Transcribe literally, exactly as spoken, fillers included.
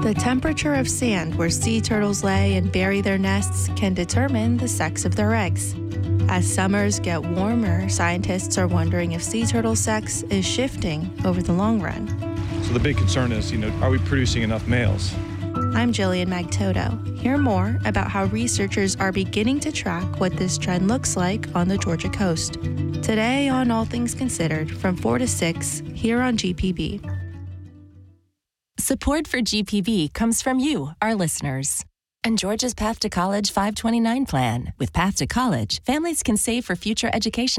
The temperature of sand where sea turtles lay and bury their nests can determine the sex of their eggs. As summers get warmer, scientists are wondering if sea turtle sex is shifting over the long run. So the big concern is, you know, are we producing enough males? I'm Jillian Magtoto. Hear more about how researchers are beginning to track what this trend looks like on the Georgia coast. Today on All Things Considered, from four to six, here on G P B. Support for G P B comes from you, our listeners. And Georgia's Path to College five twenty-nine plan. With Path to College, families can save for future education